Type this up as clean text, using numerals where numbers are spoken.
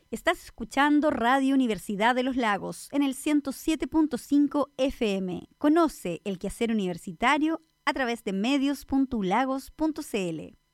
Estás escuchando Radio Universidad de los Lagos en el 107.5 FM. Conoce el quehacer universitario a través de medios.ulagos.cl.